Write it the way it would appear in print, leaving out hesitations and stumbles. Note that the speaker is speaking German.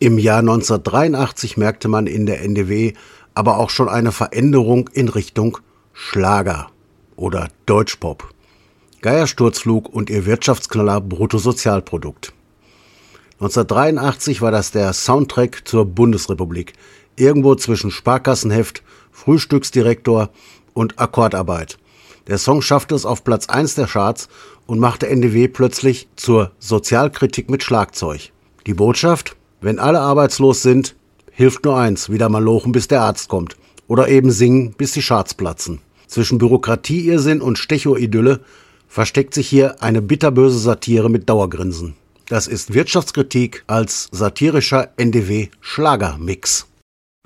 Im Jahr 1983 merkte man in der NDW aber auch schon eine Veränderung in Richtung Schlager oder Deutschpop. Geiersturzflug und ihr Wirtschaftsknaller Bruttosozialprodukt. 1983 war das der Soundtrack zur Bundesrepublik, irgendwo zwischen Sparkassenheft, Frühstücksdirektor und Akkordarbeit. Der Song schaffte es auf Platz 1 der Charts und machte NDW plötzlich zur Sozialkritik mit Schlagzeug. Die Botschaft: Wenn alle arbeitslos sind, hilft nur eins, wieder mal lochen, bis der Arzt kommt. Oder eben singen, bis die Charts platzen. Zwischen Bürokratie-Irrsinn und Stecho-Idylle versteckt sich hier eine bitterböse Satire mit Dauergrinsen. Das ist Wirtschaftskritik als satirischer NDW-Schlagermix.